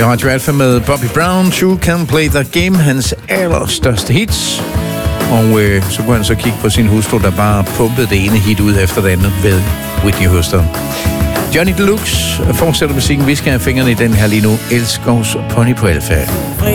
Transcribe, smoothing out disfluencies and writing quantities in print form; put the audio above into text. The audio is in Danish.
I Radio Alpha med Bobby Brown, Two Can Play The Game, hans allerstørste hits. Og så kunne han så kigge på sin hustru, der bare pumpede det ene hit ud efter det andet ved Whitney Houston. Johnny Deluxe fortsætter musikken. Vi skal have fingrene i den her lige nu. Elskovs Pony på Alpha.